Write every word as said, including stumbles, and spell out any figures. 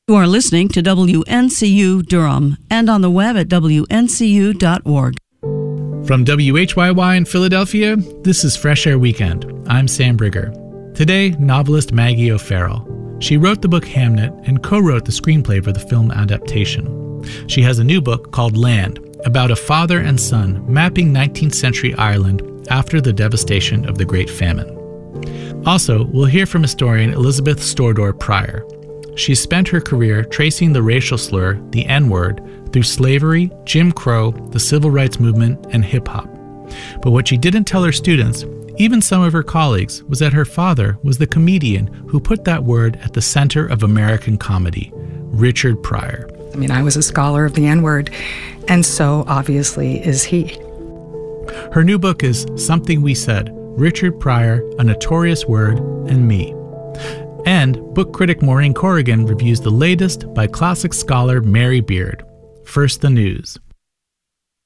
You are listening to W N C U Durham and on the web at W N C U dot org. From W H Y Y in Philadelphia, this is Fresh Air Weekend. I'm Sam Brigger. Today, novelist Maggie O'Farrell. She wrote the book Hamnet and co-wrote the screenplay for the film adaptation. She has a new book called Land, about a father and son mapping nineteenth century Ireland after the devastation of the Great Famine. Also, we'll hear from historian Elizabeth Stordor Pryor. She spent her career tracing the racial slur, the N-word, through slavery, Jim Crow, the civil rights movement, and hip-hop. But what she didn't tell her students, even some of her colleagues, was that her father was the comedian who put that word at the center of American comedy, Richard Pryor. I mean, I was a scholar of the N-word, and so obviously is he. Her new book is Something We Said, Richard Pryor, A Notorious Word, and Me. And book critic Maureen Corrigan reviews the latest by classic scholar Mary Beard. First, the news.